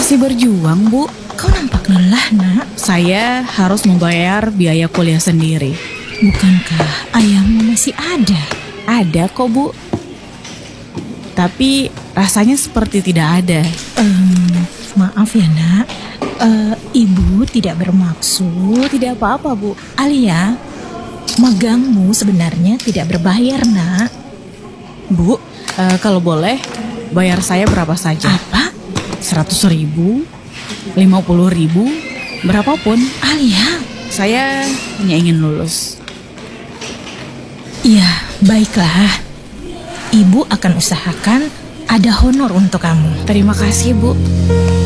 Masih berjuang, Bu. Kau nampak lelah, nak. Saya harus membayar biaya kuliah sendiri. Bukankah ayahmu masih ada? Ada kok, Bu. Tapi rasanya seperti tidak ada. Maaf ya, nak. Ibu tidak bermaksud. Tidak apa-apa, Bu. Alia, magangmu sebenarnya tidak berbayar, nak. Bu, kalau boleh, bayar saya berapa saja? Apa? 100.000, 50.000, berapapun. Alia? Saya hanya ingin lulus. Iya, baiklah. Ibu akan usahakan ada honor untuk kamu. Terima kasih, Bu.